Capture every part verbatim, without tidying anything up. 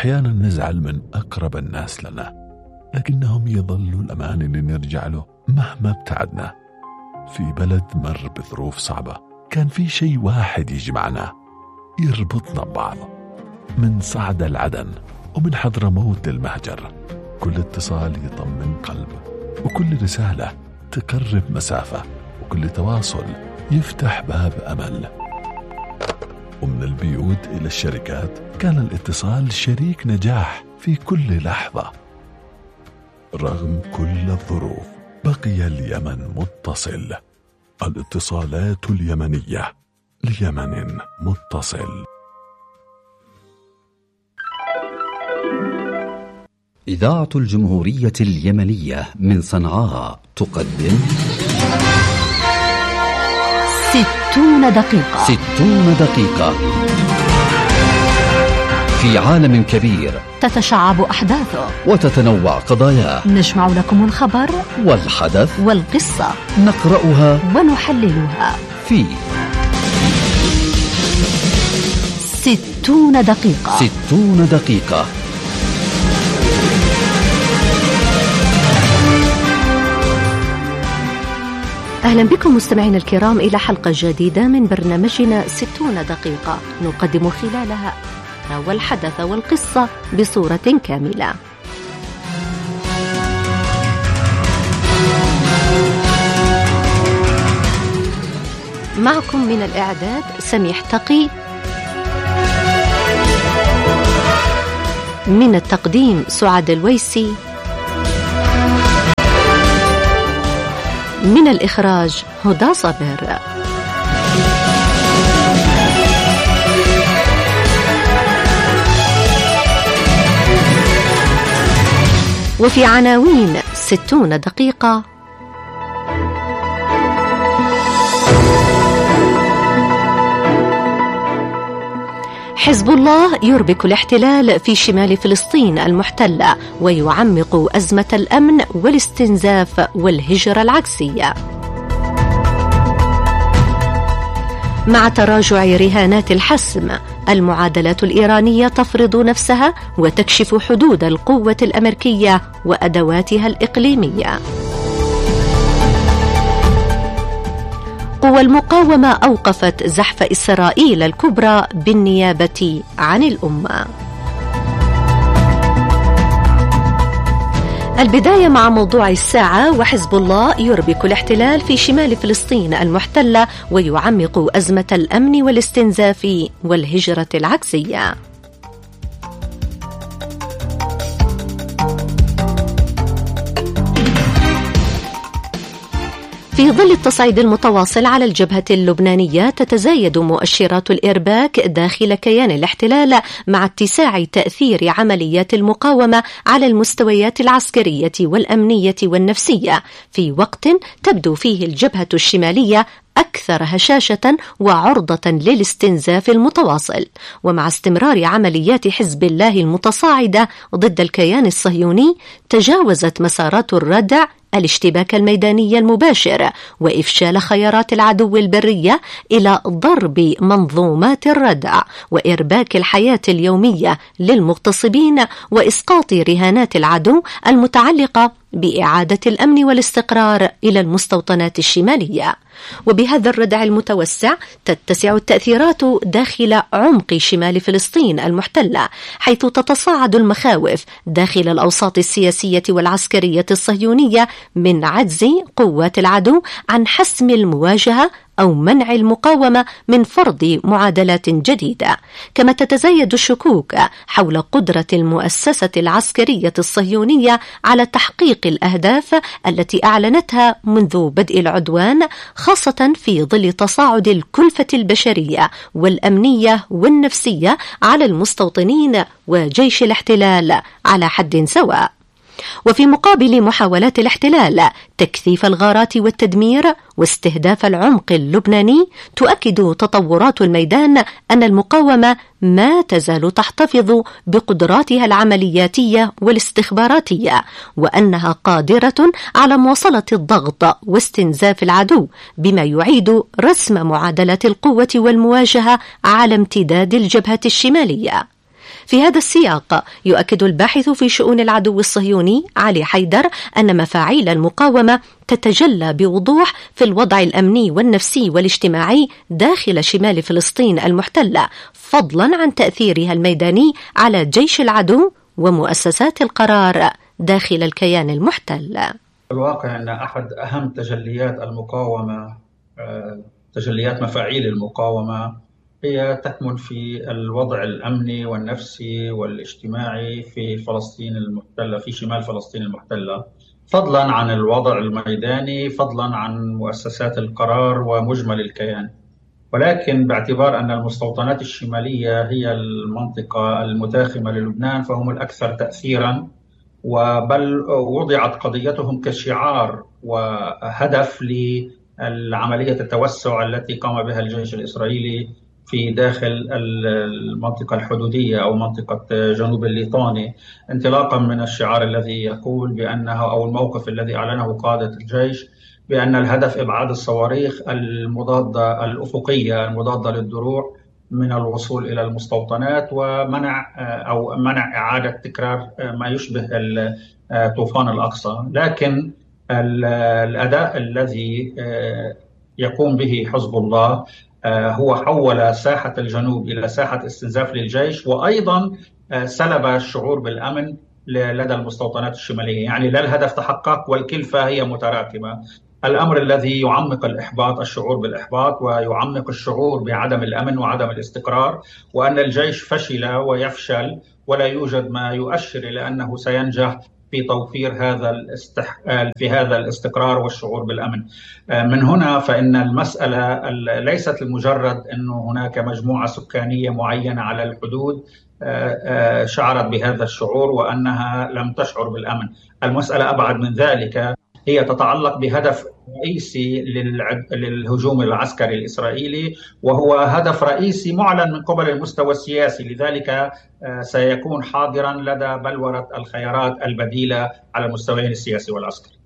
أحيانا نزعل من أقرب الناس لنا، لكنهم يظلوا الأمان اللي نرجع له مهما ابتعدنا. في بلد مر بظروف صعبة كان في شيء واحد يجمعنا يربطنا ببعض، من صعدة العدن ومن حضرموت المهجر. كل اتصال يطمن قلب، وكل رسالة تقرب مسافة، وكل تواصل يفتح باب أمل. ومن البيوت إلى الشركات كان الاتصال شريك نجاح في كل لحظة. رغم كل الظروف بقي اليمن متصل. الاتصالات اليمنية ليمن متصل. إذاعة الجمهورية اليمنية من صنعاء تقدم ستون دقيقة. ستون دقيقة في عالم كبير تتشعب أحداثه وتتنوع قضاياه. نجمع لكم الخبر والحدث والقصة، نقرأها ونحللها في ستون دقيقة. ستون دقيقة. أهلا بكم مستمعين الكرام إلى حلقة جديدة من برنامجنا ستون دقيقة، نقدم خلالها والحدث والقصة بصورة كاملة. معكم من الإعداد سميح تقي، من التقديم سعاد الويسي، من الإخراج هدى صابر. وفي عناوين ستون دقيقة: حزب الله يربك الاحتلال في شمال فلسطين المحتلة ويعمق أزمة الأمن والاستنزاف والهجرة العكسية. مع تراجع رهانات الحسم، المعادلات الإيرانية تفرض نفسها وتكشف حدود القوة الأمريكية وأدواتها الإقليمية. قوى المقاومة أوقفت زحف إسرائيل الكبرى بالنيابة عن الأمة. البداية مع موضوع الساعة: وحزب الله يربك الاحتلال في شمال فلسطين المحتلة ويعمق أزمة الأمن والاستنزاف والهجرة العكسية. في ظل التصعيد المتواصل على الجبهة اللبنانية، تتزايد مؤشرات الإرباك داخل كيان الاحتلال مع اتساع تأثير عمليات المقاومة على المستويات العسكرية والأمنية والنفسية، في وقت تبدو فيه الجبهة الشمالية أكثر هشاشة وعرضة للاستنزاف المتواصل. ومع استمرار عمليات حزب الله المتصاعدة ضد الكيان الصهيوني، تجاوزت مسارات الردع الاشتباك الميداني المباشر وإفشال خيارات العدو البرية إلى ضرب منظومات الردع وإرباك الحياة اليومية للمغتصبين وإسقاط رهانات العدو المتعلقة بإعادة الأمن والاستقرار إلى المستوطنات الشمالية. وبهذا الردع المتوسع تتسع التأثيرات داخل عمق شمال فلسطين المحتلة، حيث تتصاعد المخاوف داخل الأوساط السياسية والعسكرية الصهيونية من عجز قوات العدو عن حسم المواجهة أو منع المقاومة من فرض معادلات جديدة. كما تتزايد الشكوك حول قدرة المؤسسة العسكرية الصهيونية على تحقيق الأهداف التي أعلنتها منذ بدء العدوان، خاصة في ظل تصاعد الكلفة البشرية والأمنية والنفسية على المستوطنين وجيش الاحتلال على حد سواء. وفي مقابل محاولات الاحتلال تكثيف الغارات والتدمير واستهداف العمق اللبناني، تؤكد تطورات الميدان أن المقاومة ما تزال تحتفظ بقدراتها العملياتية والاستخباراتية، وأنها قادرة على مواصلة الضغط واستنزاف العدو، بما يعيد رسم معادلات القوة والمواجهة على امتداد الجبهة الشمالية. في هذا السياق يؤكد الباحث في شؤون العدو الصهيوني علي حيدر أن مفاعيل المقاومة تتجلى بوضوح في الوضع الأمني والنفسي والاجتماعي داخل شمال فلسطين المحتلة، فضلا عن تأثيرها الميداني على جيش العدو ومؤسسات القرار داخل الكيان المحتل. الواقع أن أحد أهم تجليات المقاومة، تجليات مفاعيل المقاومة، هي تكمن في الوضع الأمني والنفسي والاجتماعي في فلسطين المحتلة، في شمال فلسطين المحتلة، فضلا عن الوضع الميداني، فضلا عن مؤسسات القرار ومجمل الكيان. ولكن باعتبار أن المستوطنات الشمالية هي المنطقة المتاخمة للبنان فهم الأكثر تأثيرا، وبل وضعت قضيتهم كشعار وهدف لعملية التوسع التي قام بها الجيش الإسرائيلي في داخل المنطقة الحدودية أو منطقة جنوب الليطاني، انطلاقا من الشعار الذي يقول بأنه أو الموقف الذي أعلنه قادة الجيش بأن الهدف إبعاد الصواريخ المضادة الأفقية المضادة للدروع من الوصول إلى المستوطنات ومنع أو منع إعادة تكرار ما يشبه طوفان الأقصى. لكن الأداء الذي يقوم به حزب الله هو حول ساحة الجنوب إلى ساحة استنزاف للجيش، وأيضا سلب الشعور بالأمن لدى المستوطنات الشمالية. يعني لا الهدف تحقق والكلفة هي متراكمة. الأمر الذي يعمق الإحباط، الشعور بالإحباط، ويعمق الشعور بعدم الأمن وعدم الاستقرار، وأن الجيش فشل ويفشل ولا يوجد ما يؤشر إلى أنه سينجح في توفير هذا الاستح... في هذا الاستقرار والشعور بالأمن. من هنا فإن المسألة ليست لمجرد أنه هناك مجموعة سكانية معينة على الحدود شعرت بهذا الشعور وأنها لم تشعر بالأمن. المسألة أبعد من ذلك، هي تتعلق بهدف رئيسي للهجوم العسكري الإسرائيلي، وهو هدف رئيسي معلن من قبل المستوى السياسي، لذلك سيكون حاضرا لدى بلورة الخيارات البديلة على المستويين السياسي والعسكري.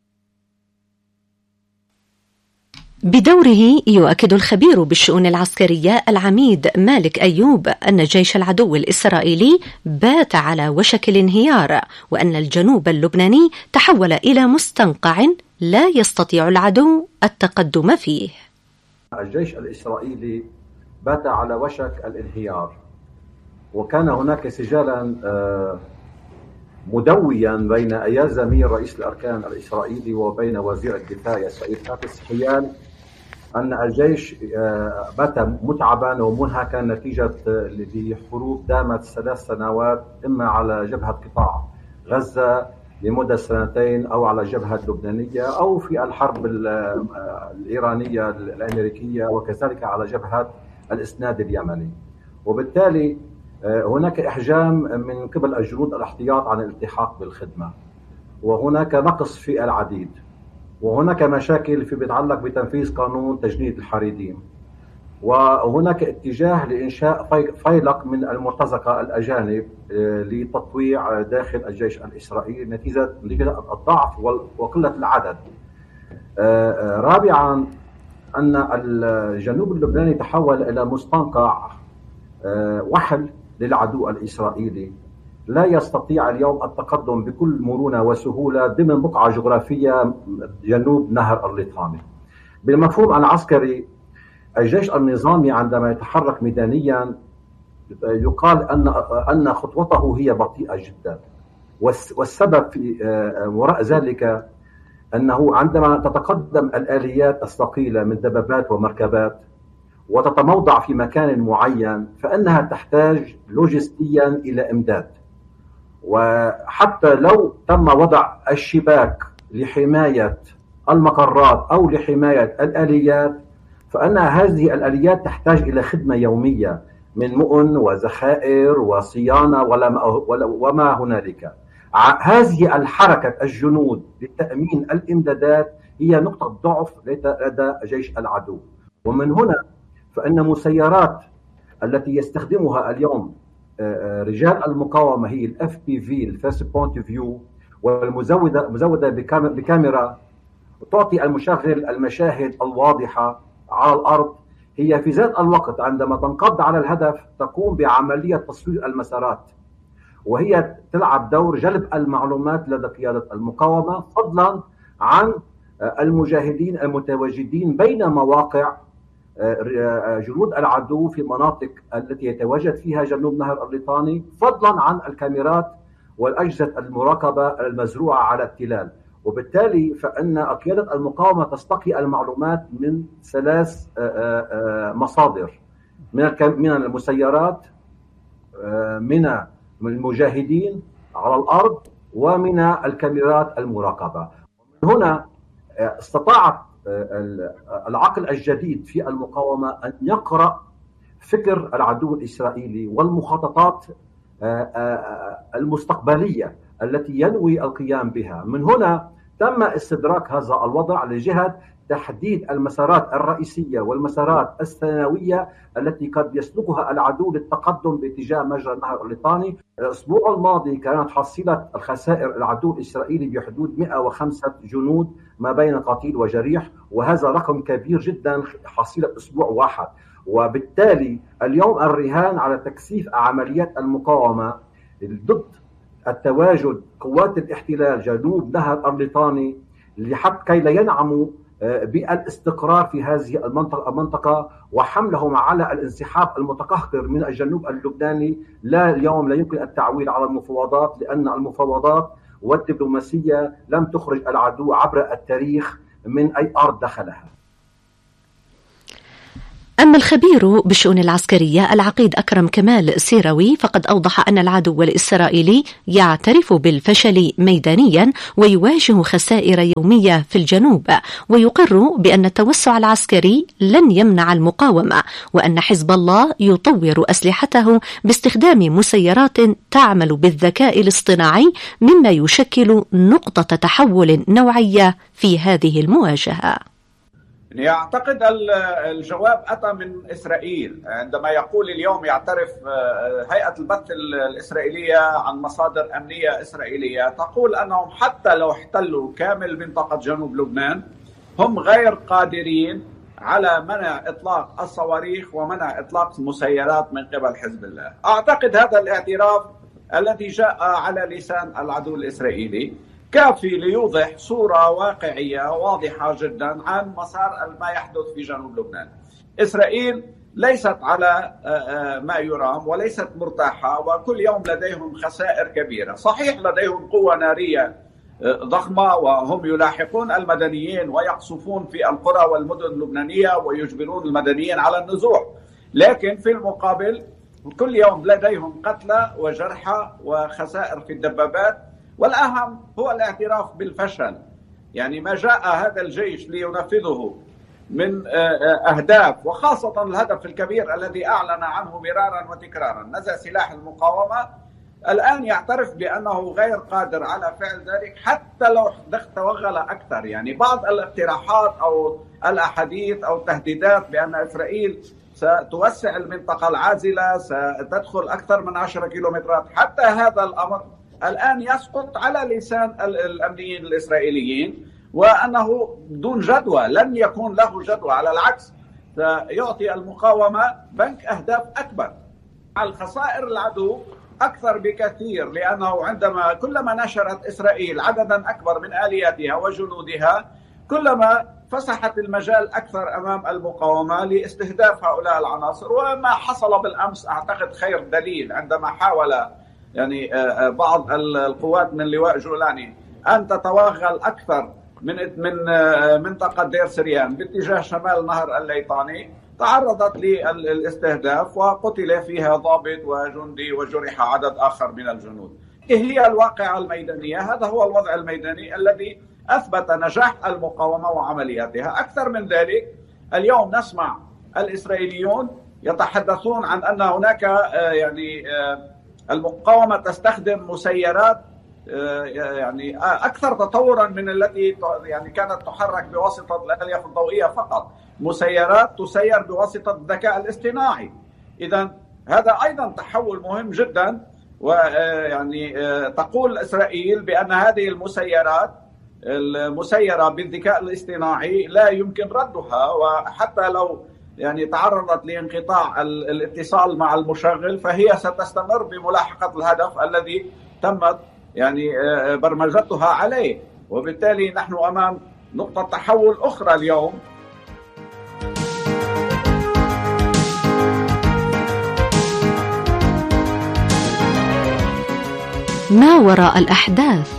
بدوره يؤكد الخبير بالشؤون العسكرية العميد مالك أيوب أن جيش العدو الإسرائيلي بات على وشك الانهيار، وأن الجنوب اللبناني تحول إلى مستنقع لا يستطيع العدو التقدم فيه. الجيش الإسرائيلي بات على وشك الانهيار، وكان هناك سجالا مدويا بين أياز زمير رئيس الأركان الإسرائيلي وبين وزير الدفاع يسائر كاتس حيال أن الجيش بات متعبا ومنهكا نتيجة لحروب دامت ثلاث سنوات، إما على جبهة قطاع غزة لمدة سنتين أو على الجبهة اللبنانية أو في الحرب الإيرانية الأمريكية وكذلك على جبهة الإسناد اليمني. وبالتالي هناك إحجام من قبل الجنود الاحتياط عن الالتحاق بالخدمة، وهناك نقص في العديد، وهناك مشاكل في بيتعلق بتنفيذ قانون تجنيد الحريديم، وهناك اتجاه لإنشاء فيلق من المرتزقة الأجانب لتطويع داخل الجيش الإسرائيلي نتيجة الضعف وقلة العدد. رابعا أن الجنوب اللبناني تحول إلى مستنقع وحل للعدو الإسرائيلي، لا يستطيع اليوم التقدم بكل مرونة وسهولة ضمن بقعة جغرافية جنوب نهر الليطاني. بالمفهوم العسكري، الجيش النظامي عندما يتحرك ميدانيا يقال أن أن خطوته هي بطيئة جدا، والسبب في وراء ذلك أنه عندما تتقدم الآليات الثقيلة من دبابات ومركبات وتتموضع في مكان معين فإنها تحتاج لوجستيا إلى إمداد، وحتى لو تم وضع الشباك لحماية المقرات أو لحماية الآليات فإن هذه الآليات تحتاج إلى خدمة يومية من مؤن وذخائر وصيانة وما هنالك. هذه الحركة الجنود لتأمين الإمدادات هي نقطة ضعف لدى جيش العدو. ومن هنا فإن مسيرات التي يستخدمها اليوم رجال المقاومة هي الاف بي في الفيرست بوينت فيو، والمزودة مزودة بكاميرا تعطي المشغل المشاهد الواضحة على الأرض، هي في ذات الوقت عندما تنقض على الهدف تقوم بعملية تصوير المسارات، وهي تلعب دور جلب المعلومات لدى قيادة المقاومة، فضلا عن المجاهدين المتواجدين بين مواقع جنود العدو في مناطق التي يتواجد فيها جنوب نهر الليطاني، فضلا عن الكاميرات والأجهزة المراقبة المزروعة على التلال. وبالتالي فإن قيادة المقاومة تستقي المعلومات من ثلاث مصادر: من المسيرات، من المجاهدين على الأرض، ومن الكاميرات المراقبة. من هنا استطاعت العقل الجديد في المقاومة أن يقرأ فكر العدو الإسرائيلي والمخططات المستقبلية التي ينوي القيام بها. من هنا تم استدراك هذا الوضع لجهة تحديد المسارات الرئيسية والمسارات الثانوية التي قد يسلكها العدو للتقدم باتجاه مجرى النهر الليطاني. الأسبوع الماضي كانت حصيلة الخسائر العدو الإسرائيلي بحدود مئة وخمسة جنود ما بين قتيل وجريح، وهذا رقم كبير جدا حصيلة أسبوع واحد. وبالتالي اليوم الرهان على تكثيف عمليات المقاومة ضد التواجد قوات الاحتلال جنوب نهر الليطاني لحتى كي لا ينعموا بالاستقرار في هذه المنطقة, المنطقة وحملهم على الانسحاب المتقهقر من الجنوب اللبناني. لا اليوم لا يمكن التعويل على المفاوضات، لأن المفاوضات والدبلوماسية لم تخرج العدو عبر التاريخ من أي أرض دخلها. أما الخبير بالشؤون العسكرية العقيد أكرم كمال سيروي فقد أوضح أن العدو الإسرائيلي يعترف بالفشل ميدانيا ويواجه خسائر يومية في الجنوب، ويقر بأن التوسع العسكري لن يمنع المقاومة، وأن حزب الله يطور أسلحته باستخدام مسيرات تعمل بالذكاء الاصطناعي، مما يشكل نقطة تحول نوعية في هذه المواجهة. أعتقد الجواب أتى من إسرائيل عندما يقول اليوم يعترف هيئة البث الإسرائيلية عن مصادر أمنية إسرائيلية تقول أنهم حتى لو احتلوا كامل منطقة جنوب لبنان هم غير قادرين على منع إطلاق الصواريخ ومنع إطلاق المسيرات من قبل حزب الله. أعتقد هذا الاعتراف الذي جاء على لسان العدو الإسرائيلي كافي ليوضح صورة واقعية واضحة جدا عن مسار ما يحدث في جنوب لبنان. إسرائيل ليست على ما يرام وليست مرتاحة، وكل يوم لديهم خسائر كبيرة. صحيح لديهم قوة نارية ضخمة وهم يلاحقون المدنيين ويقصفون في القرى والمدن اللبنانية ويجبرون المدنيين على النزوح، لكن في المقابل كل يوم لديهم قتلى وجرحى وخسائر في الدبابات. والأهم هو الاعتراف بالفشل. يعني ما جاء هذا الجيش لينفذه من أهداف، وخاصة الهدف الكبير الذي أعلن عنه مرارا وتكرارا نزع سلاح المقاومة، الآن يعترف بأنه غير قادر على فعل ذلك حتى لو توغل أكثر. يعني بعض الاقتراحات أو الأحاديث أو التهديدات بأن إسرائيل ستوسع المنطقة العازلة، ستدخل أكثر من عشرة كيلومترات، حتى هذا الأمر الآن يسقط على لسان الأمنيين الإسرائيليين، وأنه دون جدوى، لن يكون له جدوى. على العكس سيعطي المقاومة بنك أهداف أكبر. الخسائر العدو أكثر بكثير، لأنه عندما كلما نشرت إسرائيل عددا أكبر من آلياتها وجنودها كلما فسحت المجال أكثر أمام المقاومة لاستهداف هؤلاء العناصر. وما حصل بالأمس أعتقد خير دليل عندما حاول يعني بعض القوات من لواء جولاني أن تتوغل أكثر من من منطقة دير سريان باتجاه شمال نهر الليطاني، تعرضت للاستهداف وقتل فيها ضابط وجندي وجرح عدد آخر من الجنود. هي الواقعة الميدانية، هذا هو الوضع الميداني الذي أثبت نجاح المقاومة وعملياتها. أكثر من ذلك اليوم نسمع الإسرائيليون يتحدثون عن أن هناك يعني المقاومة تستخدم مسيرات يعني أكثر تطورا من التي يعني كانت تحرك بواسطة الألياف الضوئية فقط، مسيرات تسير بواسطة الذكاء الاصطناعي. إذن هذا أيضا تحول مهم جدا. ويعني تقول إسرائيل بأن هذه المسيرات المسيرة بالذكاء الاصطناعي لا يمكن ردها، وحتى لو يعني تعرضت لانقطاع الاتصال مع المشغل، فهي ستستمر بملاحقة الهدف الذي تمت يعني برمجتها عليه، وبالتالي نحن أمام نقطة تحول أخرى اليوم. ما وراء الأحداث.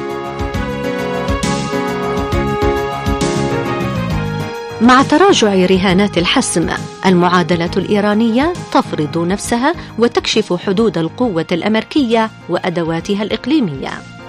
مع تراجع رهانات الحسم، المعادلة الإيرانية تفرض نفسها وتكشف حدود القوة الأمريكية وأدواتها الإقليمية.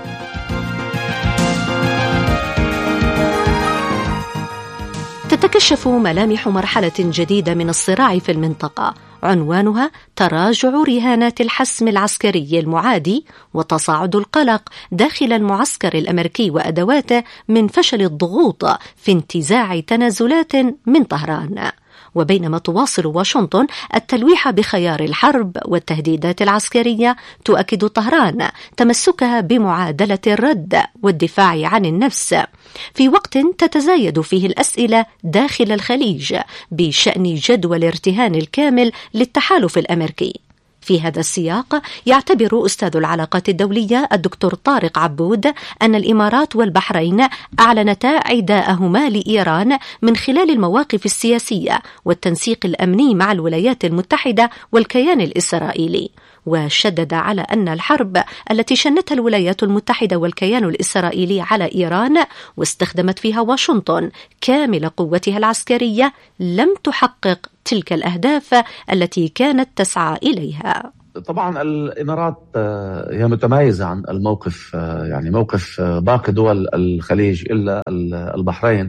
تتكشف ملامح مرحلة جديدة من الصراع في المنطقة، عنوانها تراجع رهانات الحسم العسكري المعادي وتصاعد القلق داخل المعسكر الأمريكي وأدواته من فشل الضغوط في انتزاع تنازلات من طهران. وبينما تواصل واشنطن التلويح بخيار الحرب والتهديدات العسكرية، تؤكد طهران تمسكها بمعادلة الرد والدفاع عن النفس، في وقت تتزايد فيه الأسئلة داخل الخليج بشأن جدوى الارتهان الكامل للتحالف الأمريكي. في هذا السياق يعتبر أستاذ العلاقات الدولية الدكتور طارق عبود أن الإمارات والبحرين أعلنتا عداءهما لإيران من خلال المواقف السياسية والتنسيق الأمني مع الولايات المتحدة والكيان الإسرائيلي، وشدد على أن الحرب التي شنتها الولايات المتحدة والكيان الإسرائيلي على إيران واستخدمت فيها واشنطن كامل قوتها العسكرية لم تحقق تلك الأهداف التي كانت تسعى إليها. طبعا الإمارات هي متميزة عن الموقف، يعني موقف باقي دول الخليج إلا البحرين،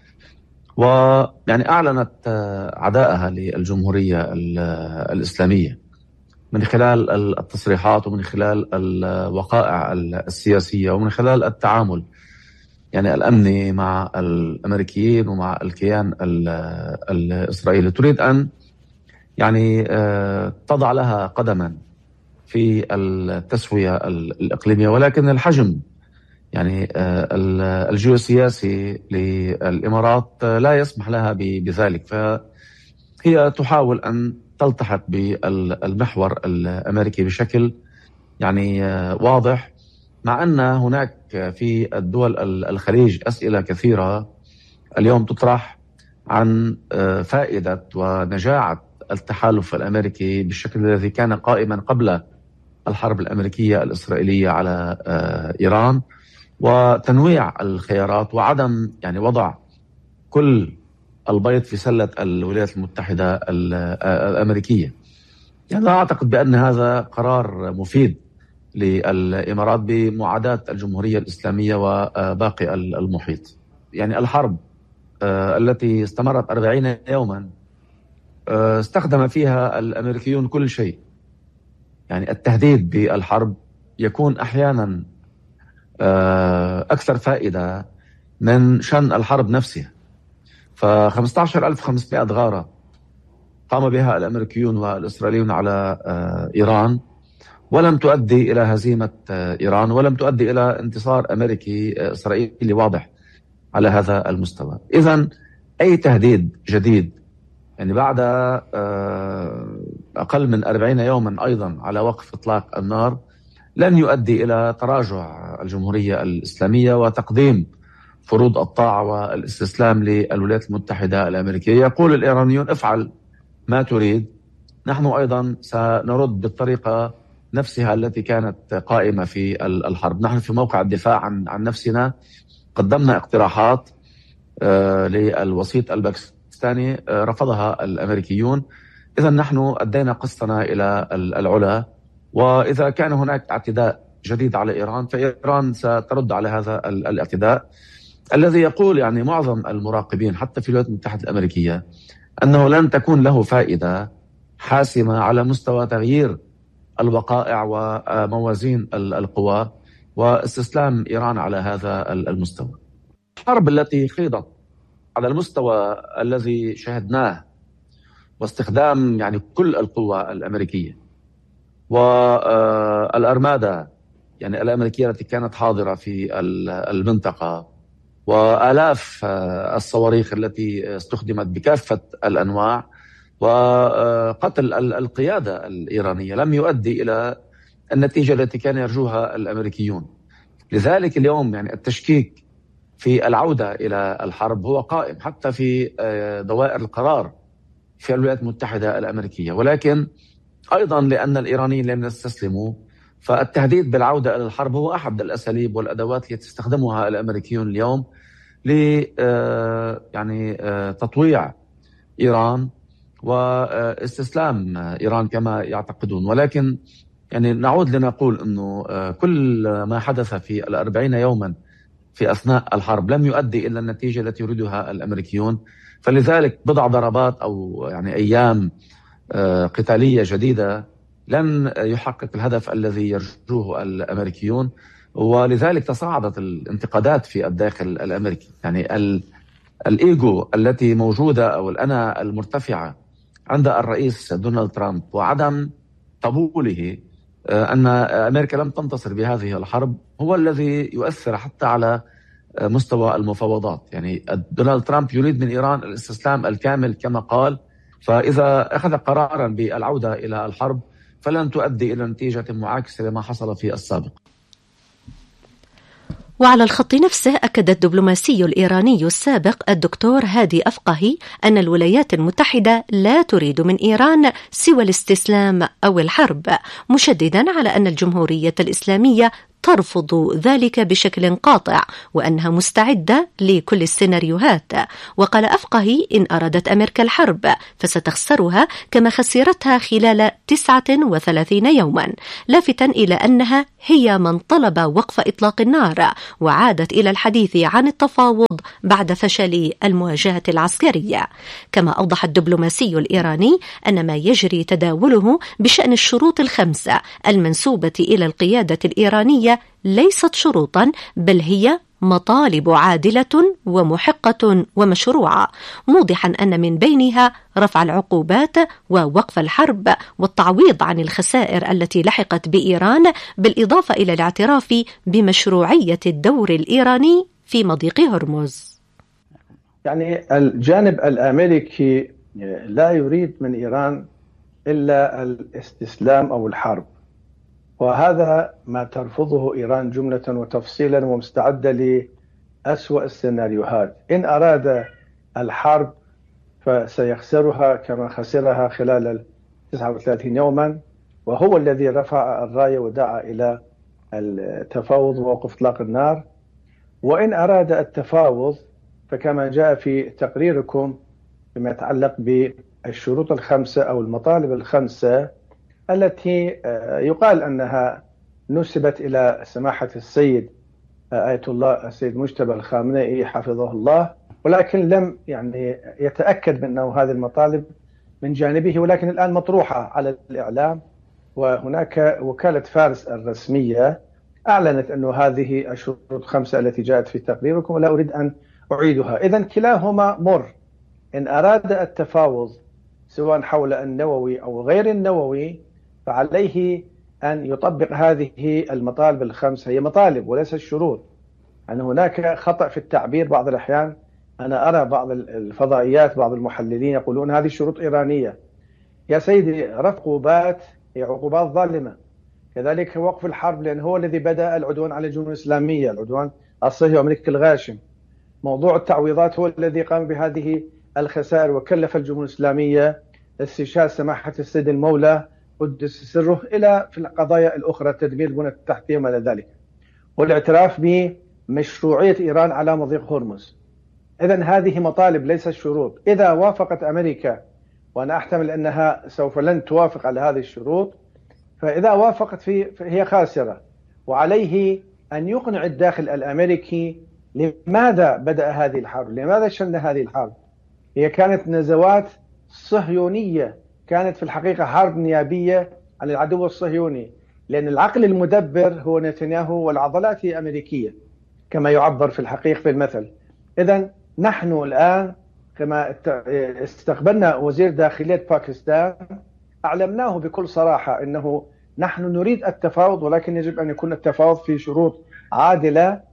ويعني أعلنت عدائها للجمهورية الإسلامية من خلال التصريحات ومن خلال الوقائع السياسية ومن خلال التعامل يعني الأمني مع الأمريكيين ومع الكيان الإسرائيلي. تريد أن يعني تضع لها قدما في التسوية الإقليمية، ولكن الحجم يعني الجيوسياسي للإمارات لا يسمح لها بذلك، فهي تحاول أن تلتحق بالمحور الأمريكي بشكل يعني واضح، مع أن هناك في الدول الخليج أسئلة كثيرة اليوم تطرح عن فائدة ونجاعة التحالف الأمريكي بالشكل الذي كان قائما قبل الحرب الأمريكية الإسرائيلية على إيران، وتنويع الخيارات وعدم يعني وضع كل البيض في سلة الولايات المتحدة الأمريكية. يعني لا أعتقد بأن هذا قرار مفيد للإمارات بمعاداة الجمهورية الإسلامية وباقي المحيط. يعني الحرب التي استمرت أربعين يوما استخدم فيها الأمريكيون كل شيء. يعني التهديد بالحرب يكون أحيانا أكثر فائدة من شن الحرب نفسها. فخمسة عشر ألف وخمسمائة غارة قام بها الأمريكيون والإسرائيليون على إيران، ولم تؤدي إلى هزيمة إيران ولم تؤدي إلى انتصار أمريكي إسرائيلي واضح على هذا المستوى. إذن أي تهديد جديد يعني بعد أقل من أربعين يوما أيضا على وقف إطلاق النار لن يؤدي إلى تراجع الجمهورية الإسلامية وتقديم فروض الطاعة والاستسلام للولايات المتحدة الأمريكية. يقول الإيرانيون افعل ما تريد، نحن أيضا سنرد بالطريقة نفسها التي كانت قائمة في الحرب. نحن في موقع الدفاع عن عن نفسنا قدمنا اقتراحات للوسيط الباكستاني رفضها الأمريكيون. إذا نحن أدينا قسطنا إلى العلا، وإذا كان هناك اعتداء جديد على إيران فإيران سترد على هذا الاعتداء الذي يقول يعني معظم المراقبين حتى في الولايات المتحدة الأمريكية أنه لن تكون له فائدة حاسمة على مستوى تغيير الوقائع وموازين القوى واستسلام إيران على هذا المستوى. الحرب التي خيضت على المستوى الذي شاهدناه واستخدام يعني كل القوى الأمريكية والأرمادة يعني الأمريكية التي كانت حاضرة في المنطقة وآلاف الصواريخ التي استخدمت بكافة الأنواع، وقتل القيادة الإيرانية لم يؤدي إلى النتيجة التي كان يرجوها الأمريكيون. لذلك اليوم يعني التشكيك في العودة إلى الحرب هو قائم حتى في دوائر القرار في الولايات المتحدة الأمريكية، ولكن أيضا لأن الإيرانيين لم يستسلموا، فالتهديد بالعودة إلى الحرب هو أحد الأساليب والأدوات التي تستخدمها الأمريكيون اليوم ل يعني تطويع إيران واستسلام إيران كما يعتقدون. ولكن يعني نعود لنقول أنه كل ما حدث في الأربعين يوما في أثناء الحرب لم يؤدي إلى النتيجة التي يريدها الأمريكيون، فلذلك بضع ضربات أو يعني أيام قتالية جديدة لن يحقق الهدف الذي يرجوه الأمريكيون، ولذلك تصاعدت الانتقادات في الداخل الأمريكي. يعني الإيجو التي موجودة أو الأنا المرتفعة عند الرئيس دونالد ترامب وعدم قبوله أن أمريكا لم تنتصر بهذه الحرب هو الذي يؤثر حتى على مستوى المفاوضات. يعني دونالد ترامب يريد من إيران الاستسلام الكامل كما قال، فإذا أخذ قرارا بالعودة إلى الحرب فلن تؤدي إلى نتيجة معاكسة لما حصل في السابق. وعلى الخط نفسه أكد الدبلوماسي الإيراني السابق الدكتور هادي أفقهي أن الولايات المتحدة لا تريد من إيران سوى الاستسلام أو الحرب، مشددا على أن الجمهورية الإسلامية ترفض ذلك بشكل قاطع وأنها مستعدة لكل السيناريوهات. وقال أفقهي إن أرادت أمريكا الحرب فستخسرها كما خسرتها خلال تسعة وثلاثين يوما، لافتا إلى أنها هي من طلب وقف إطلاق النار وعادت إلى الحديث عن التفاوض بعد فشل المواجهة العسكرية. كما أوضح الدبلوماسي الإيراني أن ما يجري تداوله بشأن الشروط الخمسة المنسوبة إلى القيادة الإيرانية ليست شروطا بل هي مطالب عادلة ومحقة ومشروعة، موضحا أن من بينها رفع العقوبات ووقف الحرب والتعويض عن الخسائر التي لحقت بإيران، بالإضافة إلى الاعتراف بمشروعية الدور الإيراني في مضيق هرمز. يعني الجانب الأمريكي لا يريد من إيران إلا الاستسلام أو الحرب، وهذا ما ترفضه إيران جملة وتفصيلا ومستعدة لأسوأ السيناريوهات. إن أراد الحرب فسيخسرها كما خسرها خلال تسعة وثلاثين يوما، وهو الذي رفع الراية ودعا إلى التفاوض ووقف إطلاق النار. وإن أراد التفاوض فكما جاء في تقريركم فيما يتعلق بالشروط الخمسة أو المطالب الخمسة التي يقال أنها نسبت إلى سماحة السيد آية الله السيد مجتبى الخامنئي حفظه الله، ولكن لم يعني يتأكد من أنه هذه المطالب من جانبه، ولكن الآن مطروحة على الإعلام. وهناك وكالة فارس الرسمية أعلنت أن هذه الشروط الخمسة التي جاءت في تقريركم ولا أريد أن أعيدها. إذن كلاهما مر. إن أراد التفاوض سواء حول النووي أو غير النووي فعليه أن يطبق هذه المطالب الخمسة. هي مطالب وليس الشروط. أن هناك خطأ في التعبير بعض الأحيان. أنا أرى بعض الفضائيات بعض المحللين يقولون هذه شروط إيرانية. يا سيدي رفع عقوبات هي عقوبات ظالمة، كذلك وقف الحرب لأن هو الذي بدأ العدوان على الجمهورية الإسلامية، العدوان الصهيوني وأمريكا الغاشم. موضوع التعويضات هو الذي قام بهذه الخسائر وكلف الجمهورية الإسلامية استشهاد سماحة السيد المولى قدس سره إلى في القضايا الأخرى تدمير البنى التحتية وما إلى ذلك، والاعتراف بمشروعية إيران على مضيق هرمز. إذن هذه مطالب ليست شروط. إذا وافقت أمريكا، وأنا أحتمل أنها سوف لن توافق على هذه الشروط، فإذا وافقت في فهي خاسرة، وعليه أن يقنع الداخل الأمريكي لماذا بدأ هذه الحرب، لماذا شن هذه الحرب. هي كانت نزوات صهيونية، كانت في الحقيقة حرب نيابية عن العدو الصهيوني، لأن العقل المدبر هو نتنياهو والعضلات هي أمريكية كما يعبر في الحقيقة في المثل. إذن نحن الآن كما استقبلنا وزير داخلية باكستان أعلمناه بكل صراحة أنه نحن نريد التفاوض، ولكن يجب أن يكون التفاوض في شروط عادلة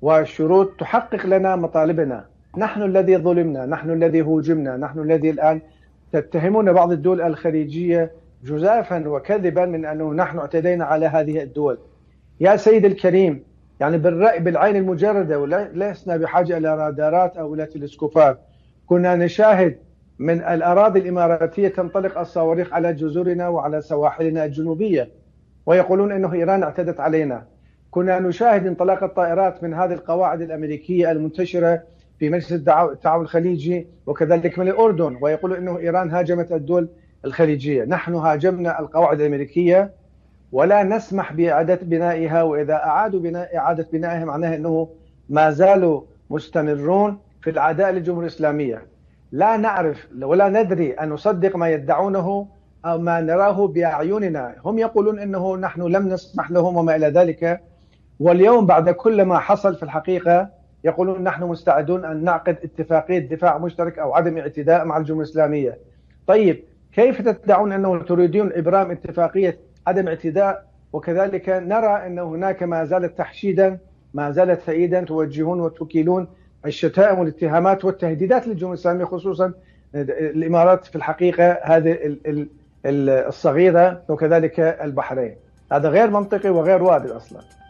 وشروط تحقق لنا مطالبنا. نحن الذي ظلمنا، نحن الذي هوجمنا، نحن الذي الآن تتهمون بعض الدول الخليجية جزافا وكذبا من أنه نحن اعتدينا على هذه الدول. يا سيد الكريم، يعني بالرأي بالعين المجردة، ولسنا بحاجة إلى رادارات أو إلى تلسكوبات، كنا نشاهد من الأراضي الإماراتية تنطلق الصواريخ على جزرنا وعلى سواحلنا الجنوبية ويقولون أنه إيران اعتدت علينا. كنا نشاهد انطلاق الطائرات من هذه القواعد الأمريكية المنتشرة في مجلس التعاون الخليجي وكذلك من الأردن، ويقولون أنه إيران هاجمت الدول الخليجية. نحن هاجمنا القواعد الأمريكية ولا نسمح بإعادة بنائها، وإذا أعادوا بناء إعادة بنائها معناه أنه ما زالوا مستمرون في العداء للجمهورية الإسلامية. لا نعرف ولا ندري أن نصدق ما يدعونه أو ما نراه بأعيننا. هم يقولون أنه نحن لم نسمح لهم وما إلى ذلك، واليوم بعد كل ما حصل في الحقيقة يقولون نحن مستعدون أن نعقد اتفاقية دفاع مشترك أو عدم اعتداء مع الجمهورية الإسلامية. طيب كيف تدعون أنه تريدون إبرام اتفاقية عدم اعتداء وكذلك نرى أن هناك ما زالت تحشيدا، ما زالت تأييدا، توجهون وتوكلون الشتائم والاتهامات والتهديدات للجمهورية الإسلامية، خصوصا الإمارات في الحقيقة هذه الصغيرة وكذلك البحرين؟ هذا غير منطقي وغير وارد أصلا.